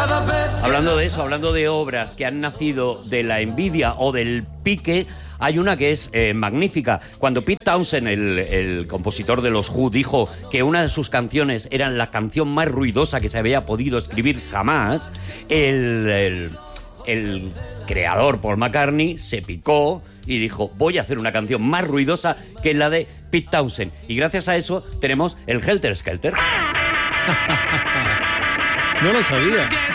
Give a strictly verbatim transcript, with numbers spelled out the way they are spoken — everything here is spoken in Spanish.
Hablando de eso, hablando de obras que han nacido de la envidia o del pique, hay una que es eh, magnífica. Cuando Pete Townshend, el, el compositor de los Who, dijo que una de sus canciones era la canción más ruidosa que se había podido escribir jamás, el, el, el creador Paul McCartney se picó y dijo, voy a hacer una canción más ruidosa que la de Pete Townshend. Y gracias a eso tenemos el Helter Skelter. No lo sabía.